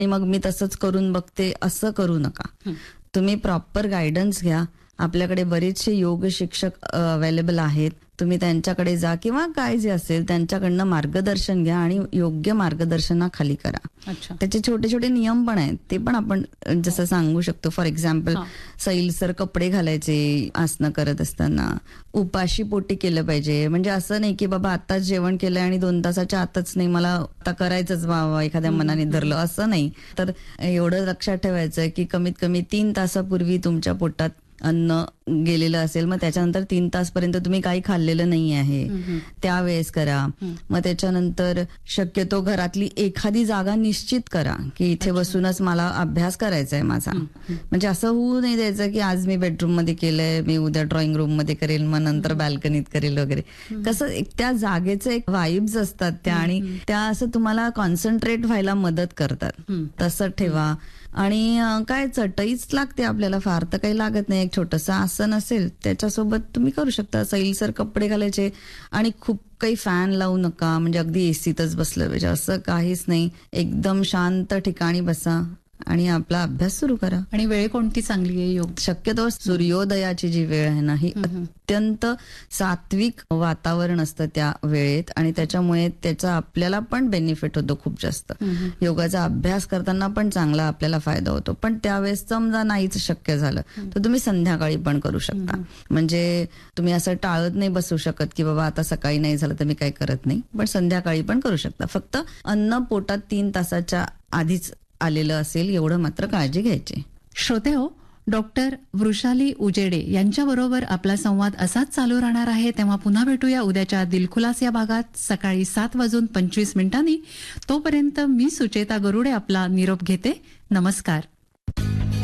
आणि मग मी तसंच करून बघते असं करू नका. तुम्ही प्रॉपर गायडन्स घ्या. आपल्याकडे बरेचसे योग शिक्षक अवेलेबल आहेत. तुम्ही त्यांच्याकडे जा किंवा काय जे असेल त्यांच्याकडनं मार्गदर्शन घ्या आणि योग्य मार्गदर्शनाखाली करा. त्याचे छोटे छोटे नियम पण आहेत, ते पण आपण जसं सांगू शकतो. फॉर एक्झाम्पल, सैलसर कपडे घालायचे आसनं करत असताना, उपाशी पोटी केलं पाहिजे. म्हणजे असं नाही की बाबा आताच जेवण केलंय आणि 2 तासाच्या आतच नाही, मला आता करायचंच बाबा एखाद्या मनाने धरलं, असं नाही. तर एवढं लक्षात ठेवायचं की कमीत कमी 3 तासापूर्वी तुमच्या पोटात अन्न गेलेलं असेल, मग त्याच्यानंतर 3 तासपर्यंत तुम्ही काही खाल्लेलं नाही आहे, त्यावेळेस करा. मग त्याच्यानंतर शक्यतो घरातली एखादी जागा निश्चित करा की इथे बसूनच मला अभ्यास करायचा आहे माझा. म्हणजे असं होऊ नाही द्यायचं की आज मी बेडरूम मध्ये केलंय, मी उद्या ड्रॉइंग रूम मध्ये करेल, मग नंतर बाल्कनीत करेल वगैरे. कसं त्या जागेचे एक वाइब्स असतात त्या, आणि त्या असं तुम्हाला कॉन्सन्ट्रेट व्हायला मदत करतात. तसं ठेवा. आणि काय चटईच लागते आपल्याला, फार तर काही लागत नाही. एक छोटंसं आसन असेल त्याच्यासोबत तुम्ही करू शकता. सैलसर कपडे घालायचे आणि खूप काही फॅन लावू नका, म्हणजे अगदी एसीतच बसलं पाहिजे असं काहीच नाही. एकदम शांत ठिकाणी बसा आणि आपला अभ्यास सुरू करा. आणि वेळ कोणती चांगली आहे योग? शक्यतो सूर्योदयाची जी वेळ आहे ना, ही अत्यंत सात्विक वातावरण असतं त्या वेळेत, आणि त्याच्यामुळे त्याचा आपल्याला पण बेनिफिट होतो खूप जास्त. योगाचा अभ्यास करताना पण चांगला आपल्याला फायदा होतो. पण त्यावेळेस समजा नाहीच शक्य झालं तर तुम्ही संध्याकाळी पण करू शकता. म्हणजे तुम्ही असं टाळत नाही बसू शकत की बाबा आता सकाळी नाही झालं तर मी काही करत नाही, पण संध्याकाळी पण करू शकता. फक्त अन्न पोटात 3 तासाच्या आधीच आलेलं असेल एवढं मात्र काळजी घ्यायची. श्रोते हो, डॉक्टर वृषाली उजेडे यांच्याबरोबर आपला संवाद असाच चालू राहणार आहे. तेव्हा पुन्हा भेटूया उद्याच्या दिलखुलास या भागात सकाळी 7:25 तोपर्यंत मी सुचेता गरुडे आपला निरोप घेते. नमस्कार.